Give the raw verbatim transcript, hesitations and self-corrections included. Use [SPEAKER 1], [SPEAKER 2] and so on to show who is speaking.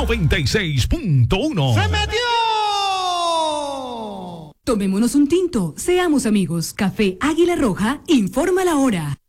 [SPEAKER 1] noventa y seis punto uno.
[SPEAKER 2] ¡Se metió!
[SPEAKER 3] Tomémonos un tinto, seamos amigos. Café Águila Roja, informa la hora.